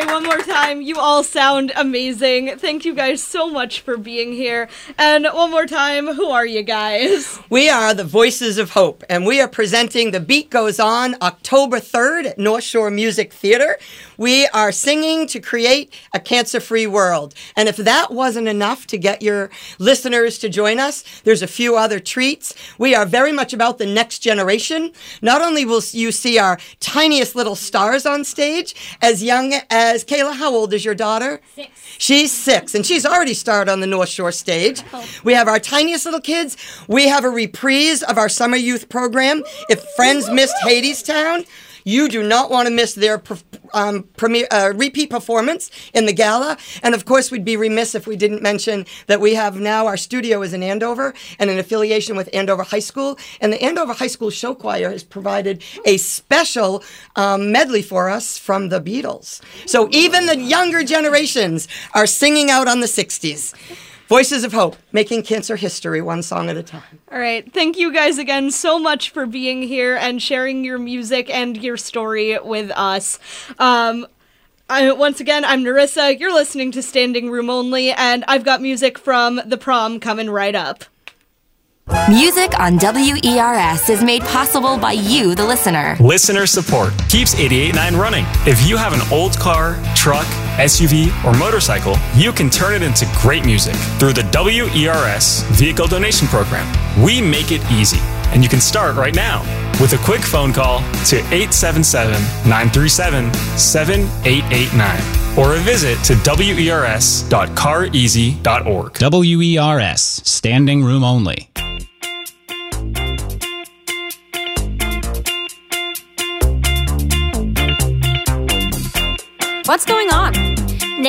one more time. You all sound amazing. Thank you guys so much for being here. And one more time, who are you guys? We are the Voices of Hope, and we are presenting The Beat Goes On October 3rd at North Shore Music Theater. We are singing to create a cancer-free world. And if that wasn't enough to get your listeners to join us, there's a few other treats. We are very much about the next generation. Not only will you see our tiniest little stars on stage, as young as Kayla. How old is your daughter? 6. She's 6, and she's already starred on the North Shore stage. Oh. We have our tiniest little kids. We have a reprise of our summer youth program. If friends missed Hadestown, you do not want to miss their repeat performance in the gala. And of course, we'd be remiss if we didn't mention that we have now our studio is in Andover and an affiliation with Andover High School. And the Andover High School Show Choir has provided a special medley for us from the Beatles. So even the younger generations are singing out on the 60s. Voices of Hope, making cancer history one song at a time. All right. Thank you guys again so much for being here and sharing your music and your story with us. Once again, I'm Narissa. You're listening to Standing Room Only, and I've got music from The Prom coming right up. Music on WERS is made possible by you, the listener. Listener support keeps 88.9 running. If you have an old car, truck, SUV, or motorcycle, you can turn it into great music through the WERS Vehicle Donation Program. We make it easy, and you can start right now with a quick phone call to 877-937-7889 or a visit to wers.careasy.org. WERS, Standing Room Only. What's going on?